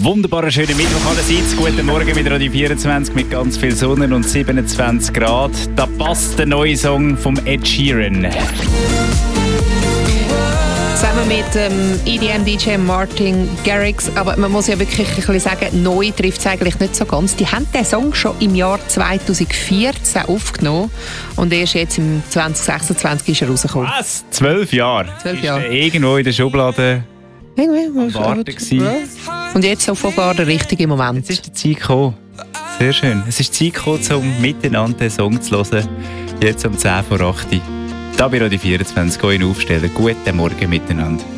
Wunderbarer, schöner Mittwoch allerseits. Guten Morgen mit Radio 24 mit ganz viel Sonne und 27 Grad. Da passt der neue Song vom Ed Sheeran. Zusammen mit EDM-DJ Martin Garrix. Aber man muss ja wirklich ein bisschen sagen, neu trifft es eigentlich nicht so ganz. Die haben den Song schon im Jahr 2014 aufgenommen und erst jetzt im 2026 ist er rausgekommen. Was? 12 Jahre? 12 Jahre. Ist irgendwo in der Schublade am Warten gewesen. Und jetzt offenbar der richtige Moment. Jetzt ist die Zeit gekommen. Sehr schön. Es ist die Zeit gekommen, um miteinander den Song zu hören. Jetzt um 10 vor 8 Uhr. Da bei Radio 24 aufstellen. Guten Morgen miteinander.